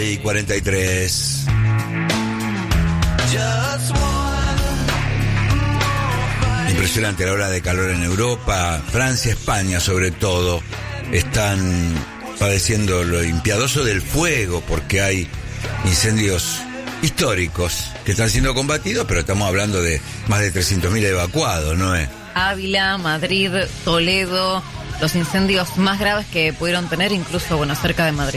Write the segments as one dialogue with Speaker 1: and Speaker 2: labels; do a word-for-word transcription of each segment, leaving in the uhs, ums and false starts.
Speaker 1: y cuarenta y tres. Impresionante la ola de calor en Europa. Francia, España sobre todo están padeciendo lo impiadoso del fuego, porque hay incendios históricos que están siendo combatidos, pero estamos hablando de más de trescientos mil evacuados, ¿no es?
Speaker 2: Ávila, Madrid, Toledo, los incendios más graves que pudieron tener, incluso, bueno, cerca de Madrid.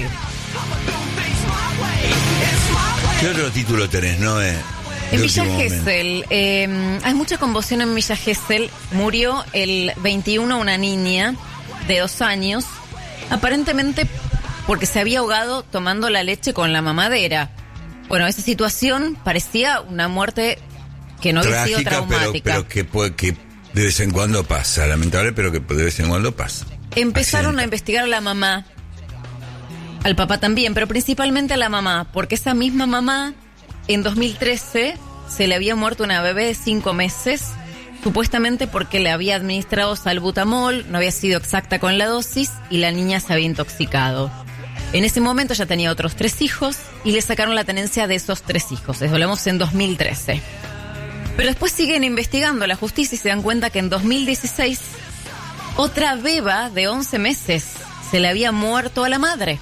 Speaker 1: ¿Qué otro título tenés, no es?
Speaker 2: En Villa Gesell, eh, hay mucha conmoción en Villa Gesell. Murió el veintiuno una niña de dos años, aparentemente porque se había ahogado tomando la leche con la mamadera. Bueno, esa situación parecía una muerte que no había sido traumática.
Speaker 1: Pero, pero que, puede, que de vez en cuando pasa, lamentable, pero que de vez en cuando pasa.
Speaker 2: Empezaron
Speaker 1: Accidente.
Speaker 2: a investigar a la mamá, al papá también, pero principalmente a la mamá, porque esa misma mamá, en dos mil trece, se le había muerto una bebé de cinco meses, supuestamente porque le había administrado salbutamol, no había sido exacta con la dosis y la niña se había intoxicado. En ese momento ya tenía otros tres hijos y le sacaron la tenencia de esos tres hijos. Eso hablamos en dos mil trece. Pero después siguen investigando la justicia y se dan cuenta que en dos mil dieciséis otra beba de once meses se le había muerto a la madre.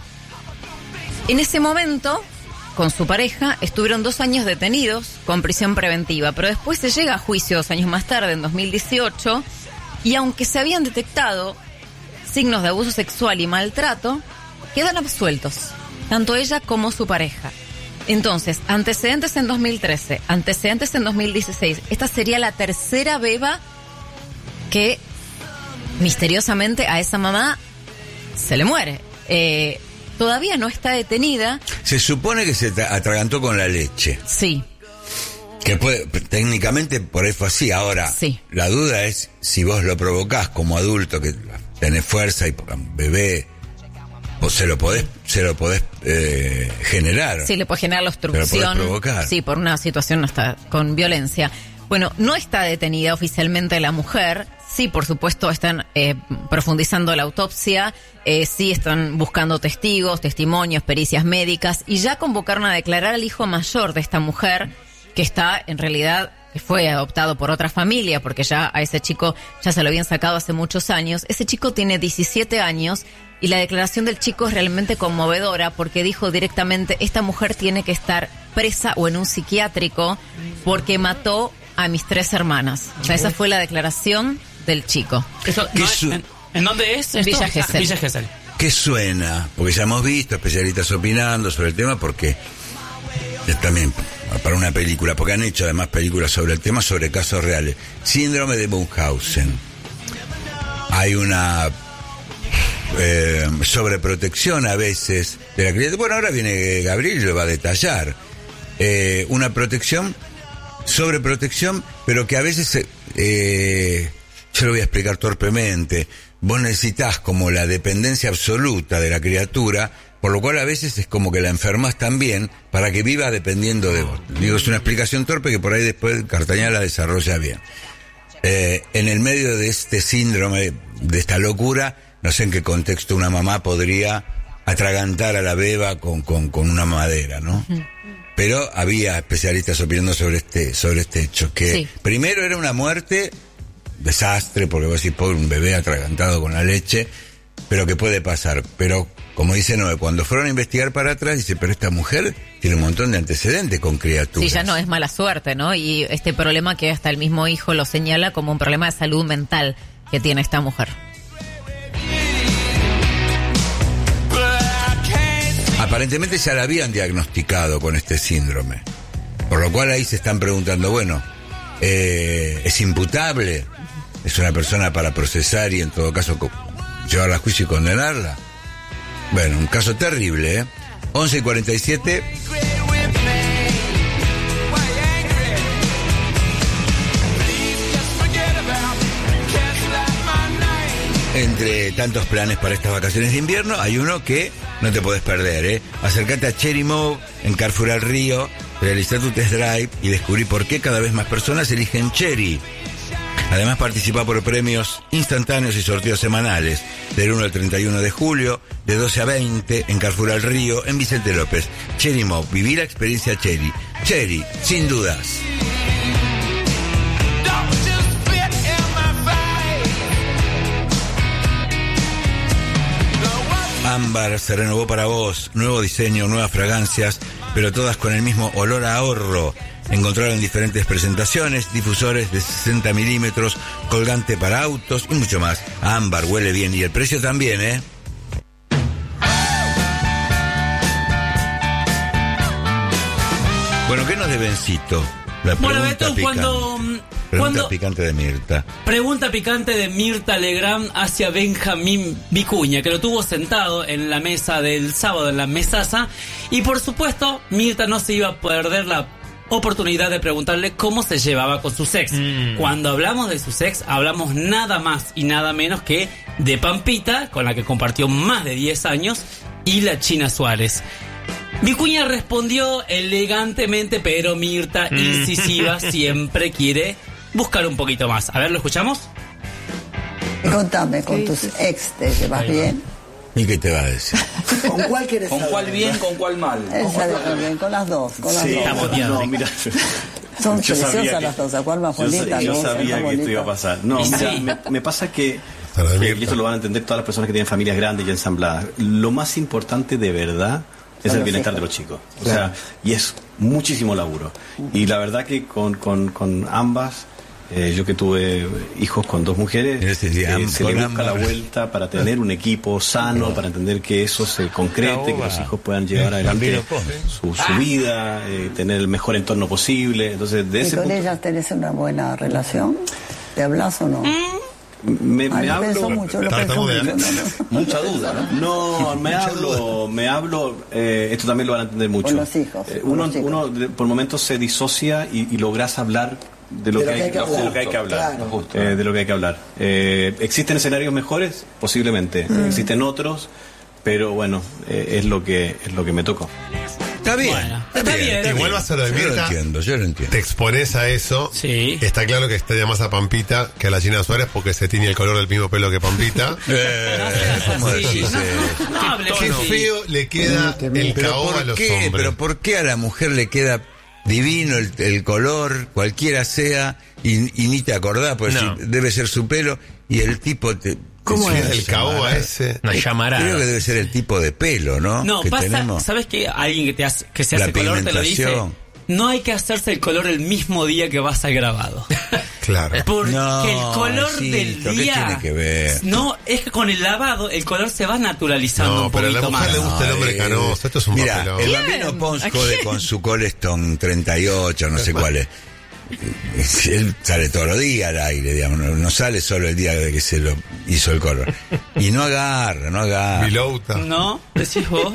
Speaker 2: En ese momento, con su pareja, estuvieron dos años detenidos con prisión preventiva, pero después se llega a juicio dos años más tarde, en dos mil dieciocho, y aunque se habían detectado signos de abuso sexual y maltrato, quedan absueltos, tanto ella como su pareja. Entonces, antecedentes en dos mil trece, antecedentes en dos mil dieciséis. Esta sería la tercera beba que misteriosamente a esa mamá se le muere. Eh, todavía no está detenida.
Speaker 1: Se supone que se atragantó con la leche.
Speaker 2: Sí.
Speaker 1: Que puede, técnicamente por ahí fue así. Ahora,
Speaker 2: sí.
Speaker 1: La duda es si vos lo provocás como adulto, que tenés fuerza y bebé, o se lo podés, se lo podés eh, generar.
Speaker 2: Sí, le puede generar la obstrucción. Sí, por una situación hasta con violencia. Bueno, no está detenida oficialmente la mujer. Sí, por supuesto, están eh, profundizando la autopsia. Eh, sí, están buscando testigos, testimonios, pericias médicas. Y ya convocaron a declarar al hijo mayor de esta mujer, que está, en realidad, que fue adoptado por otra familia, porque ya a ese chico ya se lo habían sacado hace muchos años. Ese chico tiene diecisiete años y la declaración del chico es realmente conmovedora, porque dijo directamente: esta mujer tiene que estar presa o en un psiquiátrico porque mató a mis tres hermanas. O sea, esa fue la declaración del chico.
Speaker 3: Eso, no, su- ¿en, ¿En dónde es?
Speaker 2: En Villa Gesell.
Speaker 3: Villa Gesell.
Speaker 1: ¿Qué suena? Porque ya hemos visto especialistas opinando sobre el tema, porque es también para una película, porque han hecho además películas sobre el tema, sobre casos reales. Síndrome de Munchausen. Hay una eh, sobreprotección a veces de la criatura. Bueno, ahora viene Gabriel y lo va a detallar. Eh, una protección, sobreprotección, pero que a veces, eh, yo lo voy a explicar torpemente, vos necesitás como la dependencia absoluta de la criatura, por lo cual a veces es como que la enfermas también para que viva dependiendo de vos. Digo, es una explicación torpe que por ahí después Cartañal la desarrolla bien. Eh, en el medio de este síndrome, de esta locura, no sé en qué contexto una mamá podría atragantar a la beba con, con, con una madera, ¿no? Uh-huh. Pero había especialistas opinando sobre este, sobre este hecho, que sí. Primero era una muerte, desastre, porque vos decís, pobre, un bebé atragantado con la leche, pero que puede pasar. Pero, como dice Noé, cuando fueron a investigar para atrás, dice, pero esta mujer tiene un montón de antecedentes con criaturas.
Speaker 2: Sí, ya no es mala suerte, ¿no? Y este problema que hasta el mismo hijo lo señala como un problema de salud mental que tiene esta mujer.
Speaker 1: Aparentemente ya la habían diagnosticado con este síndrome, por lo cual ahí se están preguntando, bueno, eh, ¿es imputable? ¿Es una persona para procesar y en todo caso llevarla a juicio y condenarla? Bueno, un caso terrible, ¿eh? once y cuarenta y siete. Entre tantos planes para estas vacaciones de invierno, hay uno que no te podés perder, ¿eh? Acércate a Cherry Move en Carrefour al Río, realizá tu test drive y descubrí por qué cada vez más personas eligen Cherry. Además participa por premios instantáneos y sorteos semanales del uno al treinta y uno de julio, de doce a veinte en Carrefour al Río, en Vicente López. Cherry Mob, viví la experiencia Cherry. Cherry, sin dudas. Ámbar se renovó para vos, nuevo diseño, nuevas fragancias, pero todas con el mismo olor a ahorro. Encontraron diferentes presentaciones, difusores de sesenta milímetros, colgante para autos y mucho más. Ámbar huele bien y el precio también, ¿eh? Bueno, ¿qué nos debe Bencito? La
Speaker 3: Bueno,
Speaker 1: pregunta
Speaker 3: Beto,
Speaker 1: picante.
Speaker 3: cuando...
Speaker 1: Pregunta
Speaker 3: cuando
Speaker 1: picante de Mirta.
Speaker 3: Pregunta picante de Mirta Legrand hacia Benjamín Vicuña, que lo tuvo sentado en la mesa del sábado, en la mesaza, y por supuesto, Mirta no se iba a perder la oportunidad de preguntarle cómo se llevaba con su ex. Mm. Cuando hablamos de su ex, hablamos nada más y nada menos que de Pampita, con la que compartió más de diez años, y la China Suárez. Vicuña respondió elegantemente, pero Mirta, mm. incisiva, siempre quiere buscar un poquito más. A ver, ¿lo escuchamos?
Speaker 4: Contame, con tus ex, ¿te llevas bien?
Speaker 1: ¿Y qué te va a decir?
Speaker 5: ¿Con cuál quieres
Speaker 6: ¿Con
Speaker 5: saber?
Speaker 6: cuál bien, con cuál mal?
Speaker 4: Esa de bien, con las dos, con las
Speaker 6: Sí,
Speaker 4: dos.
Speaker 3: está boteado.
Speaker 6: No, mira.
Speaker 4: Son
Speaker 6: Yo sabía
Speaker 4: preciosas
Speaker 6: que-
Speaker 4: las dos, ¿a cuál más
Speaker 6: Yo,
Speaker 4: bonita?
Speaker 6: yo
Speaker 4: ¿no?
Speaker 6: sabía
Speaker 4: Más
Speaker 6: que esto iba a
Speaker 4: bonita.
Speaker 6: pasar. No,
Speaker 3: Y
Speaker 6: mira,
Speaker 3: sí.
Speaker 6: me, me pasa que,
Speaker 7: Para
Speaker 6: que-
Speaker 7: Mirta.
Speaker 6: y esto lo van a entender todas las personas que tienen familias grandes y ensambladas, lo más importante de verdad es
Speaker 4: Son
Speaker 6: el
Speaker 4: los
Speaker 6: bienestar
Speaker 4: hijos.
Speaker 6: de los chicos. O sea, y es muchísimo laburo. Y la verdad que con, con, con ambas, eh, yo que tuve hijos con dos mujeres,
Speaker 1: Sí, sí,
Speaker 6: eh,
Speaker 1: am-
Speaker 6: se le
Speaker 1: con
Speaker 6: busca la
Speaker 1: ambas.
Speaker 6: vuelta para tener un equipo sano, para entender que eso se concrete, que los hijos puedan llevar adelante su, su vida, eh, tener el mejor entorno posible. Entonces, de
Speaker 4: ¿Y
Speaker 6: ese
Speaker 4: con
Speaker 6: punto,
Speaker 4: ellas tenés una buena relación? ¿Te hablas o no?
Speaker 6: me,
Speaker 4: Ay,
Speaker 6: me
Speaker 4: lo
Speaker 6: hablo...
Speaker 4: pensó mucho, lo pensó mucho.
Speaker 7: Tartamudea.
Speaker 4: no, no.
Speaker 6: Mucha duda, ¿no? No, me hablo, me hablo, eh, esto también lo van a entender mucho.
Speaker 4: Con los hijos,
Speaker 6: Eh,
Speaker 4: con
Speaker 6: uno,
Speaker 4: los hijos.
Speaker 6: uno de- por momentos se disocia y, y logras hablar de lo, que, hay, de lo que hay que hablar.
Speaker 5: Claro.
Speaker 6: Eh, de lo que hay que hablar. Eh, ¿Existen escenarios mejores? Posiblemente.
Speaker 4: Mm.
Speaker 6: Existen otros, pero bueno, eh, es lo que es lo que me tocó.
Speaker 1: Está bien.
Speaker 3: Bueno, está bien.
Speaker 7: Igual vas a lo de
Speaker 1: Yo lo
Speaker 7: Mirta,
Speaker 1: entiendo, yo lo entiendo.
Speaker 7: te expones a eso.
Speaker 3: Sí.
Speaker 7: Está claro que extraña más a Pampita que a la China Suárez porque se tiñe el color del mismo pelo que Pampita.
Speaker 1: Eh, ¿Cómo
Speaker 3: Sí,
Speaker 1: decís
Speaker 3: no,
Speaker 1: eso?
Speaker 3: no hables
Speaker 7: Qué
Speaker 3: así.
Speaker 7: feo le queda el
Speaker 1: Pero
Speaker 7: caoba a
Speaker 1: ¿por
Speaker 7: los
Speaker 1: qué?
Speaker 7: hombres.
Speaker 1: Pero ¿por qué a la mujer le queda divino el, el color, cualquiera sea, y, y ni te acordás, pues
Speaker 8: No.
Speaker 1: si debe ser su pelo, y el tipo te...
Speaker 7: ¿Cómo
Speaker 1: te
Speaker 7: es el
Speaker 1: llamará.
Speaker 7: caoba ese?
Speaker 8: Una llamarada.
Speaker 1: Creo que debe ser el tipo de pelo, ¿no?
Speaker 3: No,
Speaker 1: que
Speaker 3: pasa,
Speaker 1: tenemos.
Speaker 3: ¿sabes que alguien que te hace, que se
Speaker 1: La
Speaker 3: hace color te lo dice?
Speaker 1: pigmentación.
Speaker 3: No hay que hacerse el color el mismo día que vas al grabado.
Speaker 7: Claro.
Speaker 3: Porque
Speaker 1: No,
Speaker 3: el color
Speaker 1: Cito,
Speaker 3: del
Speaker 1: ¿qué
Speaker 3: día...
Speaker 1: tiene que ver?
Speaker 3: No, es que con el lavado el color se va naturalizando
Speaker 7: No,
Speaker 3: un
Speaker 7: pero a la
Speaker 3: poquito
Speaker 7: mujer
Speaker 3: más.
Speaker 7: le gusta el hombre
Speaker 1: eh,
Speaker 7: canoso. Esto es un
Speaker 1: Mira,
Speaker 7: papelón.
Speaker 1: el bambino Pons jode con su Coleston treinta y ocho, no sé cuál es. Él sale todos los días al aire, digamos, no, no sale solo el día de que se lo hizo el color. Y no agarra, no agarra.
Speaker 7: Vilouta.
Speaker 3: ¿No? ¿Decís vos?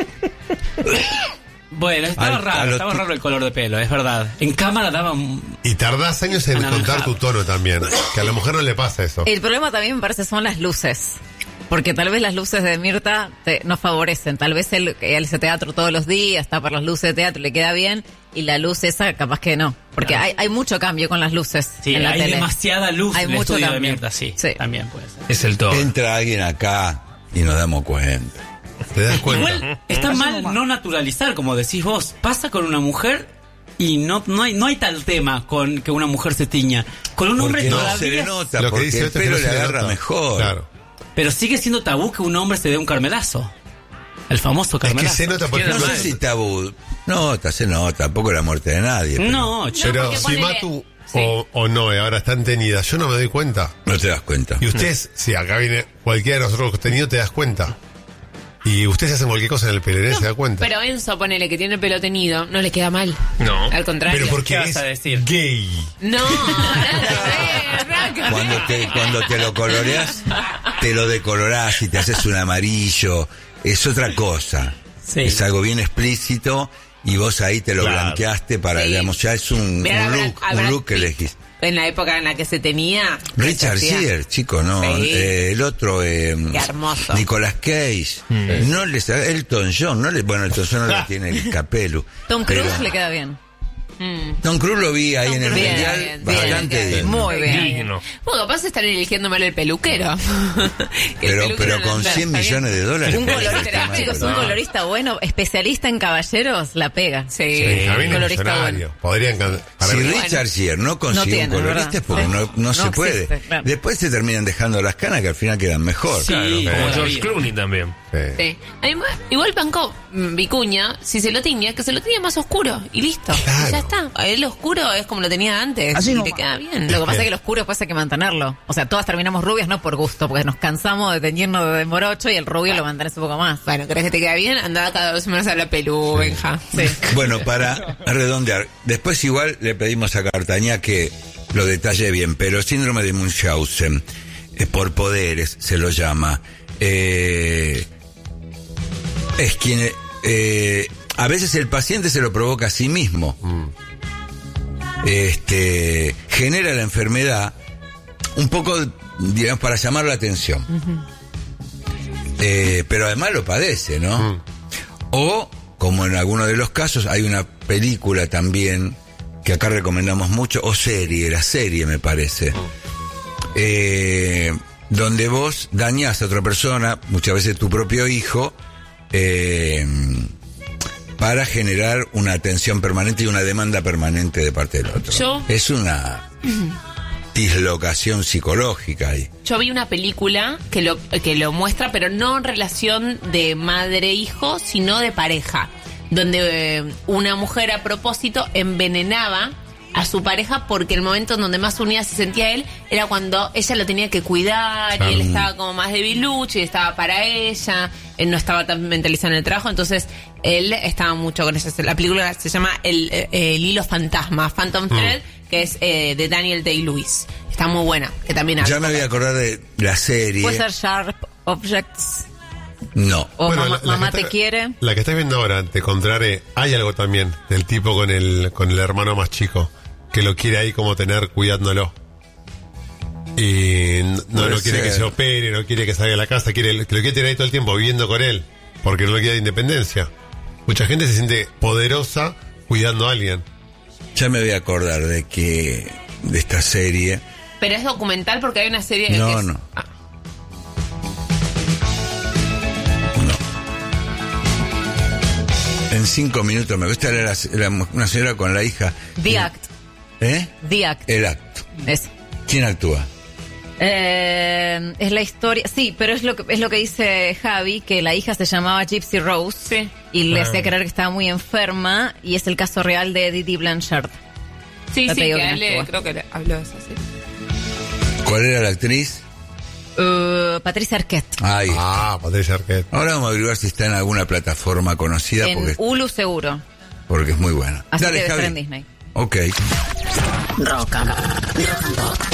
Speaker 3: Bueno, estaba
Speaker 1: Al-
Speaker 3: raro,
Speaker 1: a los
Speaker 3: estaba
Speaker 1: ti-
Speaker 3: raro el color de pelo, es verdad. En cámara daba... un-
Speaker 7: Y tardás años en
Speaker 3: Anaranjado.
Speaker 7: contar tu tono también. Que a la mujer no le pasa eso.
Speaker 2: El problema también me parece son las luces. Porque tal vez las luces de Mirta te, nos favorecen. Tal vez él, él hace teatro todos los días, está por las luces de teatro, le queda bien. Y la luz esa capaz que no. Porque hay, hay mucho cambio con las luces
Speaker 3: Sí,
Speaker 2: en la
Speaker 3: hay
Speaker 2: tele.
Speaker 3: demasiada luz
Speaker 2: Hay
Speaker 3: en el
Speaker 2: mucho
Speaker 3: estudio de
Speaker 2: cambio.
Speaker 3: Mirta, sí,
Speaker 2: Sí.
Speaker 3: también puede ser.
Speaker 8: Es el todo.
Speaker 1: Entra alguien acá y nos damos cuenta.
Speaker 7: ¿Te das cuenta?
Speaker 3: Igual está mal no naturalizar, como decís vos. Pasa con una mujer y no no hay no hay tal tema con que una mujer se tiña. Con un hombre
Speaker 1: Porque no
Speaker 3: todavía...
Speaker 1: se le nota,
Speaker 7: Lo que
Speaker 1: porque
Speaker 7: dice
Speaker 1: el
Speaker 7: esto es que
Speaker 1: pelo
Speaker 7: no
Speaker 1: le
Speaker 7: se le
Speaker 1: agarra
Speaker 7: nota.
Speaker 1: mejor.
Speaker 7: Claro.
Speaker 3: Pero sigue siendo tabú que un hombre se dé un carmelazo. El famoso
Speaker 7: Es que
Speaker 3: carmelazo.
Speaker 7: se nota, por
Speaker 8: Queda
Speaker 1: No
Speaker 7: ejemplo.
Speaker 1: sé si tabú. Nota, se nota, tampoco la muerte de nadie. Pero
Speaker 3: No, chico.
Speaker 7: Pero
Speaker 9: porque
Speaker 7: si
Speaker 9: ponele-
Speaker 7: Matu
Speaker 9: Sí.
Speaker 7: o, o Noé ahora están teñidas, yo no me doy cuenta.
Speaker 1: no te das cuenta.
Speaker 7: Y ustedes, si acá viene cualquiera de nosotros que tenido, te das cuenta. Y ustedes hacen cualquier cosa en el pelo, nadie se da cuenta.
Speaker 9: Pero Enzo, ponele que tiene el pelo tenido, no le queda mal.
Speaker 8: No.
Speaker 9: Al contrario.
Speaker 7: Pero porque
Speaker 3: ¿Qué vas
Speaker 7: es
Speaker 3: a decir?
Speaker 7: gay.
Speaker 9: No, nada que ver, nada que ver.
Speaker 1: Cuando te, cuando te lo coloreás, te lo decolorás y te haces un amarillo. Es otra cosa.
Speaker 3: Sí.
Speaker 1: Es algo bien explícito y vos ahí te lo
Speaker 8: Claro.
Speaker 1: blanqueaste para,
Speaker 9: Sí.
Speaker 1: digamos, ya es un,
Speaker 9: Mira,
Speaker 1: un
Speaker 9: habrá-
Speaker 1: look,
Speaker 9: habrá-
Speaker 1: un look que elegís.
Speaker 9: En la época en la que se tenía.
Speaker 1: Richard
Speaker 9: se hacía-
Speaker 1: Gere, chico, no.
Speaker 9: Sí.
Speaker 1: Eh, el otro, eh,
Speaker 9: Qué hermoso.
Speaker 1: Nicolas Cage. No les, Elton John, no le, bueno, Elton John no le tiene el capelu.
Speaker 2: Tom Cruise
Speaker 1: pero-
Speaker 2: le queda bien.
Speaker 1: Tom Cruise lo vi ahí
Speaker 9: Tom
Speaker 1: en el
Speaker 9: Cruise,
Speaker 1: mundial
Speaker 9: bien,
Speaker 1: bastante
Speaker 9: bien,
Speaker 1: bien.
Speaker 2: Muy bien.
Speaker 5: Digno.
Speaker 9: Bueno, capaz están eligiendo mal el peluquero. Que el
Speaker 1: Pero,
Speaker 9: peluquero
Speaker 1: pero
Speaker 9: no
Speaker 1: con
Speaker 9: está
Speaker 1: cien
Speaker 9: bien.
Speaker 1: millones de dólares.
Speaker 2: Un
Speaker 1: ¿cómo
Speaker 2: colorista,
Speaker 1: está mal?
Speaker 2: chicos, un colorista bueno, especialista en caballeros, la pega.
Speaker 9: Sí.
Speaker 7: Benjamín es
Speaker 2: colorista
Speaker 7: millonario. Podrían can- para
Speaker 1: Si
Speaker 7: mí-
Speaker 1: Richard Gere no consigue
Speaker 2: tiene,
Speaker 1: un colorista
Speaker 2: ¿verdad?
Speaker 1: es porque
Speaker 2: Sí.
Speaker 1: no, no se
Speaker 2: No
Speaker 1: puede.
Speaker 2: existe, claro.
Speaker 1: Después se terminan dejando las canas que al final quedan mejor.
Speaker 3: Sí,
Speaker 1: Claro,
Speaker 3: como
Speaker 1: pero-
Speaker 5: George
Speaker 3: David.
Speaker 5: Clooney también.
Speaker 7: Sí.
Speaker 9: Sí. Además, igual bancó mm, Vicuña, si se lo tiña, que se lo tiña más oscuro y listo.
Speaker 7: Claro.
Speaker 9: Y ya está. A él oscuro es como lo tenía antes.
Speaker 4: Así
Speaker 9: y
Speaker 4: no
Speaker 9: te
Speaker 4: va.
Speaker 9: queda bien.
Speaker 2: Lo que pasa es que lo oscuro después hay que mantenerlo. O sea, todas terminamos rubias no por gusto, porque nos cansamos de teñirnos de morocho y el rubio lo mantenés un poco más.
Speaker 9: Bueno, ¿crees que te queda bien? Andaba cada dos semanas a la pelú, Benja.
Speaker 2: Sí.
Speaker 1: Bueno, para redondear, después igual le pedimos a Cartañá que lo detalle bien, pero el síndrome de Munchausen, eh, por poderes se lo llama, eh, es quien, eh, a veces el paciente se lo provoca a sí mismo. Este, genera la enfermedad un poco, digamos, para llamar la atención. Eh, pero además lo padece, ¿no? O, como en algunos de los casos, hay una película también que acá recomendamos mucho, o serie, la serie me parece, eh, donde vos dañás a otra persona, muchas veces tu propio hijo, eh, para generar una atención permanente y una demanda permanente de parte del otro.
Speaker 9: Yo-
Speaker 1: Es una dislocación psicológica ahí.
Speaker 9: Yo vi una película que lo, que lo muestra, pero no en relación de madre-hijo, sino de pareja. Donde eh, una mujer a propósito envenenaba a su pareja porque el momento en donde más unida se sentía él era cuando ella lo tenía que cuidar y él estaba como más debilucho y estaba para ella, él no estaba tan mentalizado en el trabajo, entonces él estaba mucho con ella. La película se llama El, eh, el hilo fantasma, Phantom Thread, que es eh, de Daniel Day-Lewis. Está muy buena, que también habla.
Speaker 1: Ya me voy a acordar de la serie.
Speaker 2: Puede ser Sharp Objects
Speaker 1: No.
Speaker 2: o
Speaker 7: Bueno,
Speaker 2: Mamá,
Speaker 7: la- la
Speaker 2: Mamá
Speaker 7: que
Speaker 2: te
Speaker 7: está-
Speaker 2: quiere.
Speaker 7: La que estás viendo ahora, te contraré, hay algo también del tipo con el, con el hermano más chico, que lo quiere ahí como tener cuidándolo. Y no, no
Speaker 1: Puede
Speaker 7: quiere
Speaker 1: ser.
Speaker 7: que se opere, no quiere que salga de la casa, quiere, que lo quiere tener ahí todo el tiempo viviendo con él, porque no le queda independencia. Mucha gente se siente poderosa cuidando a alguien.
Speaker 1: Ya me voy a acordar de que de esta serie.
Speaker 9: Pero es documental porque hay una serie
Speaker 1: No,
Speaker 9: que es...
Speaker 1: no.
Speaker 9: Ah,
Speaker 1: En cinco minutos me gusta era la- la- una señora con la hija.
Speaker 2: The Act.
Speaker 1: ¿Eh?
Speaker 2: The Act.
Speaker 1: El acto.
Speaker 2: Es.
Speaker 1: ¿Quién actúa?
Speaker 2: Eh, es la historia, sí, pero es lo que es lo que dice Javi, que la hija se llamaba Gypsy Rose
Speaker 9: Sí.
Speaker 2: y le
Speaker 7: Ah.
Speaker 2: hacía creer que estaba muy enferma y es el caso real de Didi Blanchard.
Speaker 9: sí,
Speaker 2: Ya
Speaker 9: sí,
Speaker 2: te digo
Speaker 9: que
Speaker 2: quién
Speaker 9: él, eh,
Speaker 2: actúa.
Speaker 9: creo que le habló de eso, sí.
Speaker 1: ¿Cuál era la actriz?
Speaker 2: Uh, Patricia Arquette.
Speaker 1: Ahí.
Speaker 7: Ah, Patricia Arquette.
Speaker 1: Ahora vamos a averiguar si está en alguna plataforma conocida
Speaker 2: En
Speaker 1: porque,
Speaker 2: Hulu seguro.
Speaker 1: porque es muy buena.
Speaker 2: Así
Speaker 1: Dale,
Speaker 2: que debe
Speaker 1: Javi.
Speaker 2: estar en Disney.
Speaker 1: Ok.
Speaker 8: Rock and, rock and pop.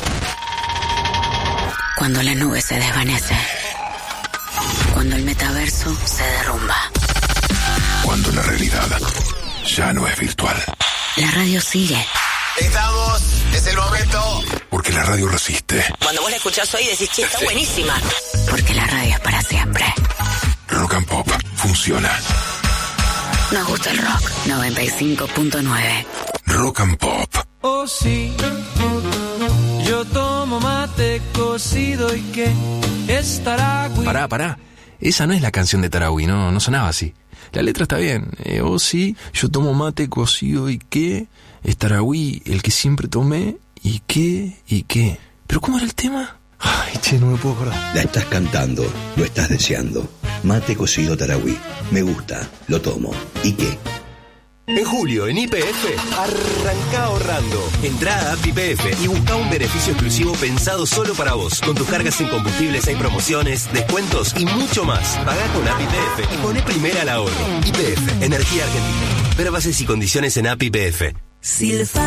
Speaker 8: Cuando la nube se desvanece. Cuando el metaverso se derrumba.
Speaker 10: Cuando la realidad ya no es virtual.
Speaker 8: La radio sigue.
Speaker 10: Estamos, es el momento. Porque la radio resiste.
Speaker 8: Cuando vos la escuchás hoy decís, che, está buenísima. Porque la radio es para siempre.
Speaker 10: Rock and Pop funciona.
Speaker 8: Nos gusta el rock. noventa y cinco punto nueve.
Speaker 10: Rock and Pop.
Speaker 11: Oh sí, yo tomo mate cocido y que estará...
Speaker 12: Pará, pará. Esa no es la canción de Tarahui, no, no sonaba así. La letra está bien. Eh, oh sí, yo tomo mate cocido y qué. Es Tarahui, el que siempre tomé. ¿Y qué? ¿Y qué? ¿Pero cómo era el tema? Ay, che, no me puedo acordar.
Speaker 13: La estás cantando, lo estás deseando. Mate cocido Tarahui. Me gusta, lo tomo. ¿Y qué?
Speaker 14: En julio, en Y P F, arranca ahorrando. Entrá a App Y P F y busca un beneficio exclusivo pensado solo para vos. Con tus cargas en combustibles hay promociones, descuentos y mucho más. Pagá con App Y P F y poné primera al ahorro. Y P F, Energía Argentina. Ver bases y condiciones en App Y P F.
Speaker 8: Silfa